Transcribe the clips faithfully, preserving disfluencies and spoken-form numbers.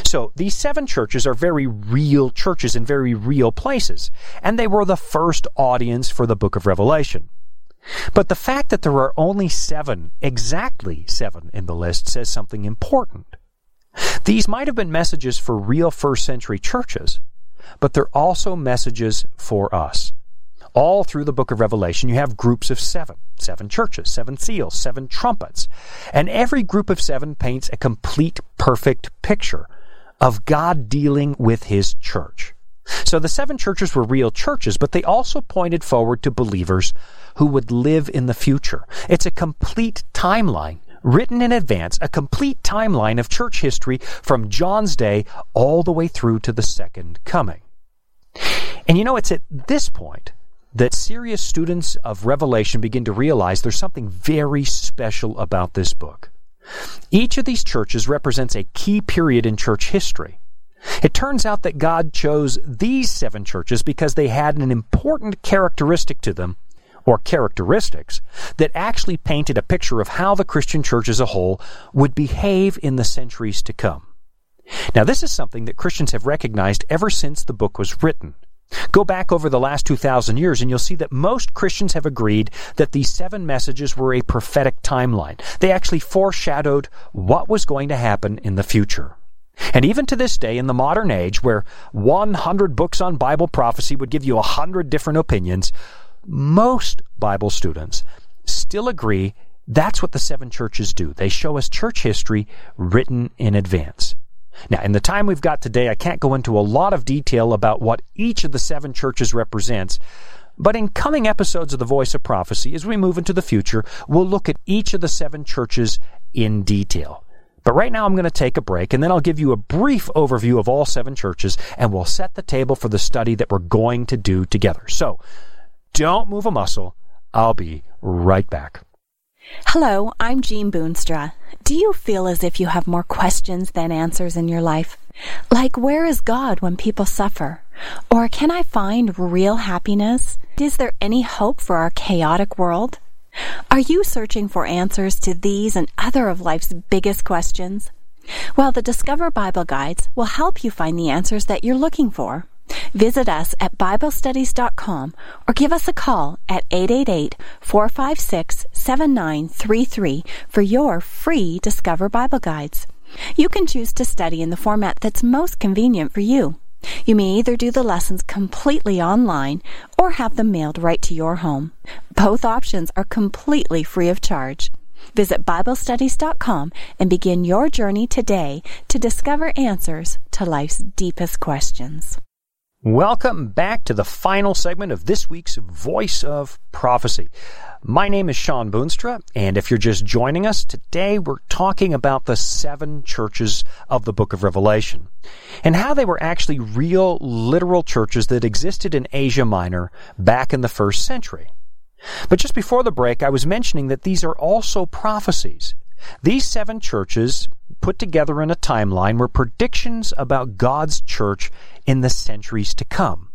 So these seven churches are very real churches in very real places, and they were the first audience for the book of Revelation. But the fact that there are only seven, exactly seven in the list, says something important. These might have been messages for real first century churches, but they're also messages for us. All through the book of Revelation, you have groups of seven. Seven churches, seven seals, seven trumpets. And every group of seven paints a complete, perfect picture of God dealing with His church. So the seven churches were real churches, but they also pointed forward to believers who would live in the future. It's a complete timeline, written in advance, a complete timeline of church history from John's day all the way through to the second coming. And you know, it's at this point that serious students of Revelation begin to realize there's something very special about this book. Each of these churches represents a key period in church history. It turns out that God chose these seven churches because they had an important characteristic to them, or characteristics, that actually painted a picture of how the Christian church as a whole would behave in the centuries to come. Now, this is something that Christians have recognized ever since the book was written. Go back over the last two thousand years and you'll see that most Christians have agreed that these seven messages were a prophetic timeline. They actually foreshadowed what was going to happen in the future. And even to this day, in the modern age, where one hundred books on Bible prophecy would give you one hundred different opinions, most Bible students still agree that's what the seven churches do. They show us church history written in advance. Now, in the time we've got today, I can't go into a lot of detail about what each of the seven churches represents, but in coming episodes of The Voice of Prophecy, as we move into the future, we'll look at each of the seven churches in detail. But right now I'm going to take a break, and then I'll give you a brief overview of all seven churches, and we'll set the table for the study that we're going to do together. So, don't move a muscle. I'll be right back. Hello, I'm Jean Boonstra. Do you feel as if you have more questions than answers in your life? Like, where is God when people suffer? Or can I find real happiness? Is there any hope for our chaotic world? Are you searching for answers to these and other of life's biggest questions? Well, the Discover Bible Guides will help you find the answers that you're looking for. Visit us at Bible Studies dot com or give us a call at eight eight eight, four five six, seven nine three three for your free Discover Bible Guides. You can choose to study in the format that's most convenient for you. You may either do the lessons completely online or have them mailed right to your home. Both options are completely free of charge. Visit Bible Studies dot com and begin your journey today to discover answers to life's deepest questions. Welcome back to the final segment of this week's Voice of Prophecy. My name is Sean Boonstra, and if you're just joining us, today we're talking about the seven churches of the book of Revelation, and how they were actually real, literal churches that existed in Asia Minor back in the first century. But just before the break, I was mentioning that these are also prophecies. These seven churches, put together in a timeline, were predictions about God's church in the centuries to come.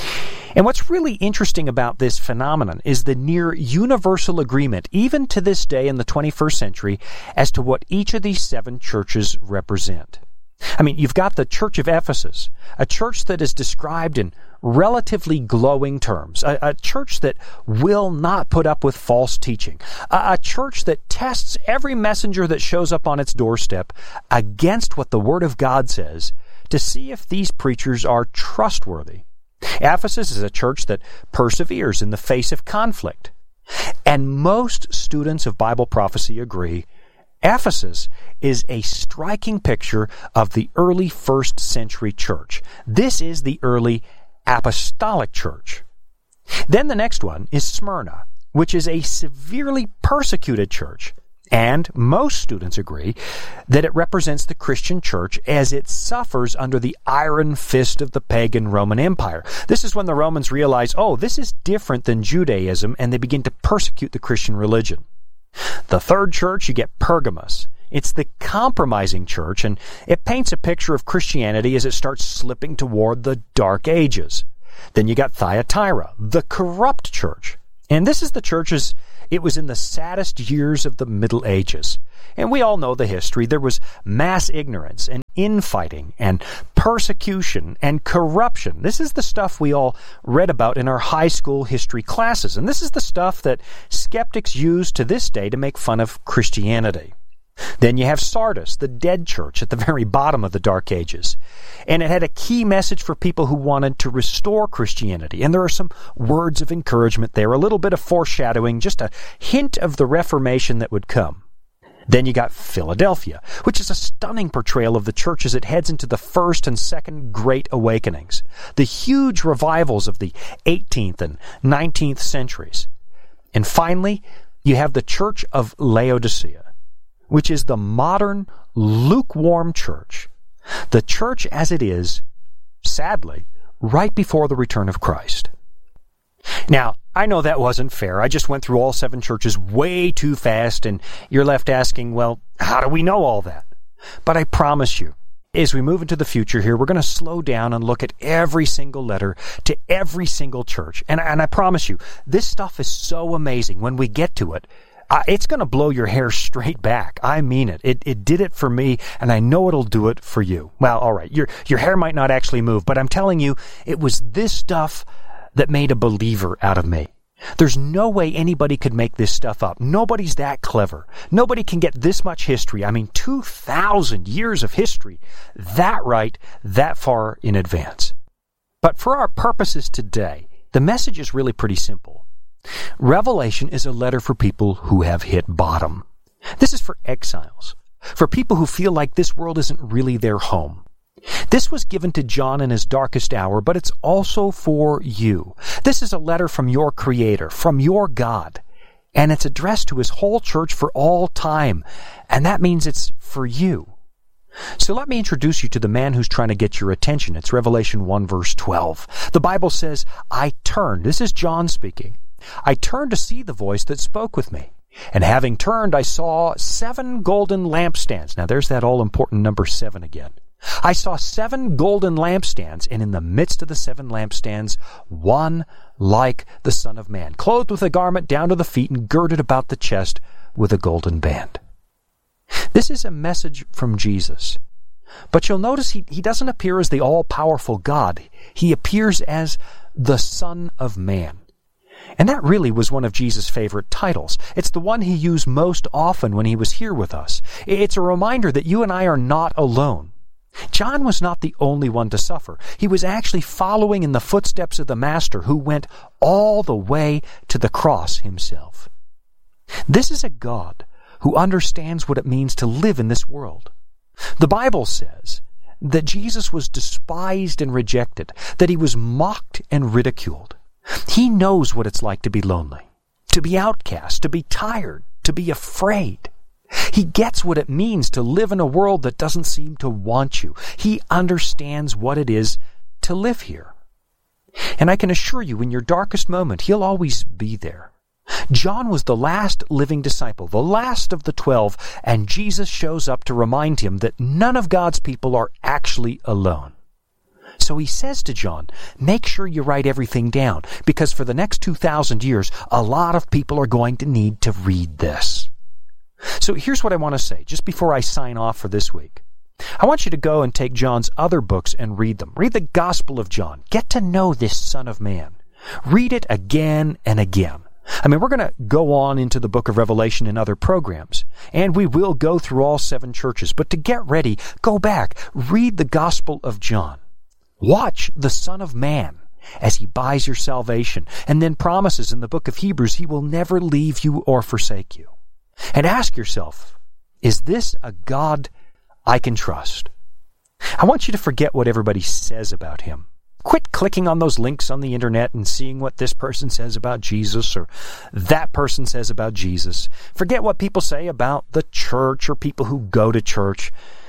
And what's really interesting about this phenomenon is the near universal agreement, even to this day in the twenty-first century, as to what each of these seven churches represent. I mean, you've got the Church of Ephesus, a church that is described in relatively glowing terms, a, a church that will not put up with false teaching, a, a church that tests every messenger that shows up on its doorstep against what the Word of God says to see if these preachers are trustworthy. Ephesus is a church that perseveres in the face of conflict. And most students of Bible prophecy agree Ephesus is a striking picture of the early first century church. This is the early apostolic church. Then the next one is Smyrna, which is a severely persecuted church. And most students agree that it represents the Christian church as it suffers under the iron fist of the pagan Roman Empire. This is when the Romans realize, oh, this is different than Judaism, and they begin to persecute the Christian religion. The third church, you get Pergamos. It's the compromising church, and it paints a picture of Christianity as it starts slipping toward the Dark Ages. Then you got Thyatira, the corrupt church. And this is the church as it was in the saddest years of the Middle Ages. And we all know the history. There was mass ignorance and infighting and persecution and corruption. This is the stuff we all read about in our high school history classes. And this is the stuff that skeptics use to this day to make fun of Christianity. Then you have Sardis, the dead church at the very bottom of the Dark Ages. And it had a key message for people who wanted to restore Christianity. And there are some words of encouragement there, a little bit of foreshadowing, just a hint of the Reformation that would come. Then you got Philadelphia, which is a stunning portrayal of the church as it heads into the first and second Great Awakenings, the huge revivals of the eighteenth and nineteenth centuries. And finally, you have the Church of Laodicea, which is the modern, lukewarm church, the church as it is, sadly, right before the return of Christ. Now, I know that wasn't fair. I just went through all seven churches way too fast, and you're left asking, well, how do we know all that? But I promise you, as we move into the future here, we're going to slow down and look at every single letter to every single church. And, and I promise you, this stuff is so amazing. When we get to it, Uh, it's going to blow your hair straight back. I mean it. It it did it for me, and I know it'll do it for you. Well, all right, your your hair might not actually move, but I'm telling you, it was this stuff that made a believer out of me. There's no way anybody could make this stuff up. Nobody's that clever. Nobody can get this much history. I mean, two thousand years of history, that right, that far in advance. But for our purposes today, the message is really pretty simple. Revelation is a letter for people who have hit bottom. This is for exiles, for people who feel like this world isn't really their home. This was given to John in his darkest hour, but it's also for you. This is a letter from your Creator, from your God, and it's addressed to His whole church for all time, and that means it's for you. So let me introduce you to the man who's trying to get your attention. It's Revelation one, verse twelve. The Bible says, I turned. This is John speaking. I turned to see the voice that spoke with me. And having turned, I saw seven golden lampstands. Now there's that all-important number seven again. I saw seven golden lampstands, and in the midst of the seven lampstands, one like the Son of Man, clothed with a garment down to the feet and girded about the chest with a golden band. This is a message from Jesus. But you'll notice he, he doesn't appear as the all-powerful God. He appears as the Son of Man. And that really was one of Jesus' favorite titles. It's the one he used most often when he was here with us. It's a reminder that you and I are not alone. John was not the only one to suffer. He was actually following in the footsteps of the Master who went all the way to the cross himself. This is a God who understands what it means to live in this world. The Bible says that Jesus was despised and rejected, that he was mocked and ridiculed. He knows what it's like to be lonely, to be outcast, to be tired, to be afraid. He gets what it means to live in a world that doesn't seem to want you. He understands what it is to live here. And I can assure you, in your darkest moment, he'll always be there. John was the last living disciple, the last of the twelve, and Jesus shows up to remind him that none of God's people are actually alone. So he says to John, make sure you write everything down, because for the next two thousand years, a lot of people are going to need to read this. So here's what I want to say, just before I sign off for this week. I want you to go and take John's other books and read them. Read the Gospel of John. Get to know this Son of Man. Read it again and again. I mean, we're going to go on into the book of Revelation in other programs, and we will go through all seven churches. But to get ready, go back, read the Gospel of John. Watch the Son of Man as he buys your salvation and then promises in the book of Hebrews he will never leave you or forsake you. And ask yourself, is this a God I can trust? I want you to forget what everybody says about him. Quit clicking on those links on the internet and seeing what this person says about Jesus or that person says about Jesus. Forget what people say about the church or people who go to church.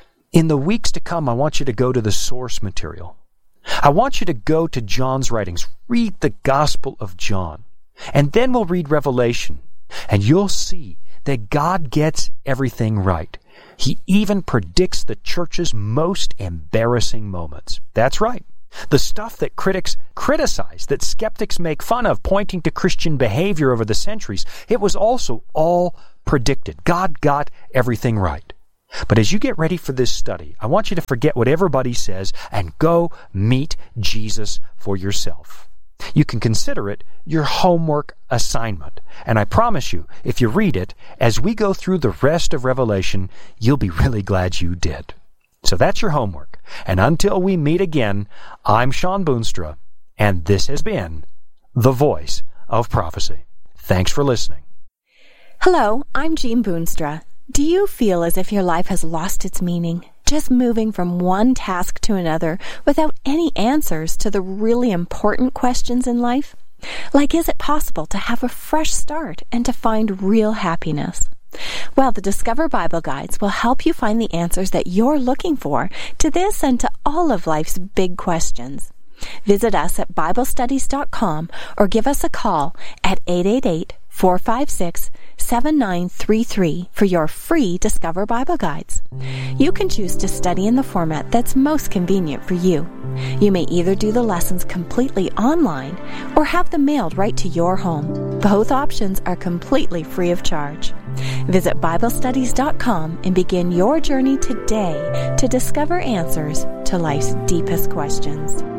In the weeks to come, I want you to go to the source material. I want you to go to John's writings. Read the Gospel of John. And then we'll read Revelation. And you'll see that God gets everything right. He even predicts the church's most embarrassing moments. That's right. The stuff that critics criticize, that skeptics make fun of, pointing to Christian behavior over the centuries, it was also all predicted. God got everything right. But as you get ready for this study, I want you to forget what everybody says and go meet Jesus for yourself. You can consider it your homework assignment. And I promise you, if you read it, as we go through the rest of Revelation, you'll be really glad you did. So that's your homework. And until we meet again, I'm Sean Boonstra, and this has been The Voice of Prophecy. Thanks for listening. Hello, I'm Jean Boonstra. Do you feel as if your life has lost its meaning, just moving from one task to another without any answers to the really important questions in life? Like, is it possible to have a fresh start and to find real happiness? Well, the Discover Bible Guides will help you find the answers that you're looking for to this and to all of life's big questions. Visit us at Bible Studies dot com or give us a call at eight eight eight, four five six, seven nine three three for your free Discover Bible Guides. You can choose to study in the format that's most convenient for you. You may either do the lessons completely online or have them mailed right to your home. Both options are completely free of charge. Visit Bible Studies dot com and begin your journey today to discover answers to life's deepest questions.